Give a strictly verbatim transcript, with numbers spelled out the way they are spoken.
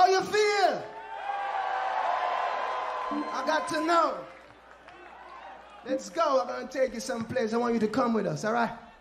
How you feel? I got to know. Let's go. I'm going to take you someplace. I want you to come with us, all right?